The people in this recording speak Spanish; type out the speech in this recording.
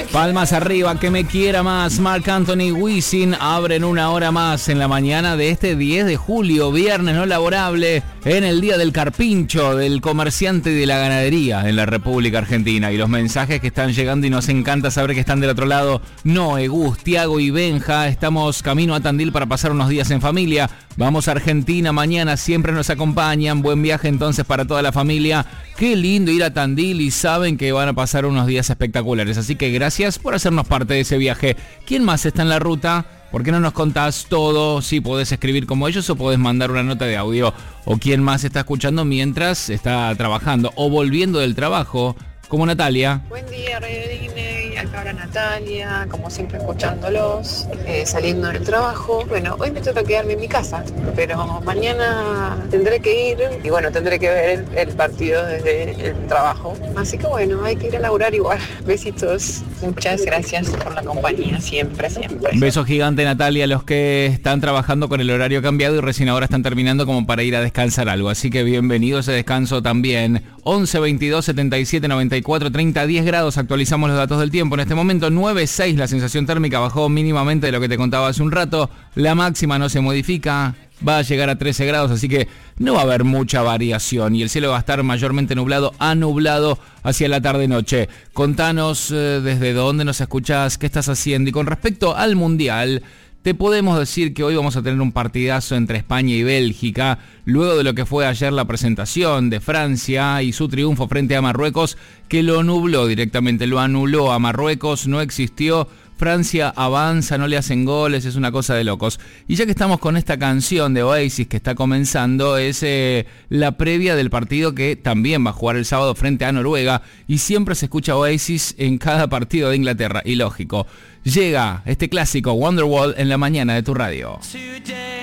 Palmas arriba, que me quiera más. Marc Anthony, Wisin abren una hora más en la mañana de este 10 de julio, viernes no laborable, en el día del carpincho, del comerciante y de la ganadería en la República Argentina. Y los mensajes que están llegando y nos encanta saber que están del otro lado. Noé, Gus, Tiago y Benja, estamos camino a Tandil para pasar unos días en familia. Vamos a Argentina mañana, siempre nos acompañan. Buen viaje entonces para toda la familia. Qué lindo ir a Tandil y saben que van a pasar unos días espectaculares. Así que gracias por hacernos parte de ese viaje. ¿Quién más está en la ruta? ¿Por qué no nos contás todo? Sí, podés escribir como ellos o podés mandar una nota de audio. O quién más está escuchando mientras está trabajando o volviendo del trabajo, como Natalia. Buen día, Redine, acá habla Natalia, como siempre escuchándolos, saliendo del trabajo. Bueno, hoy me toca quedarme en mi casa, pero mañana tendré que ir y bueno, tendré que ver el partido desde el trabajo. Así que bueno, hay que ir a laburar igual. Besitos, muchas gracias por la compañía, siempre. Beso gigante, Natalia, a los que están trabajando con el horario cambiado y recién ahora están terminando como para ir a descansar algo. Así que bienvenido a ese descanso también. 11 22 77 94 30, 10 grados, actualizamos los datos del tiempo. En este momento 9,6 la sensación térmica, bajó mínimamente de lo que te contaba hace un rato. La máxima no se modifica, va a llegar a 13 grados, así que no va a haber mucha variación. Y el cielo va a estar mayormente nublado a nublado hacia la tarde-noche. Contanos desde dónde nos escuchás, qué estás haciendo. Y con respecto al Mundial, te podemos decir que hoy vamos a tener un partidazo entre España y Bélgica, luego de lo que fue ayer la presentación de Francia y su triunfo frente a Marruecos, que lo nubló directamente, lo anuló a Marruecos, no existió. Francia avanza, no le hacen goles, es una cosa de locos. Y ya que estamos con esta canción de Oasis que está comenzando, es la previa del partido que también va a jugar el sábado frente a Noruega, y siempre se escucha Oasis en cada partido de Inglaterra, y lógico. Llega este clásico Wonderwall en la mañana de tu radio. Today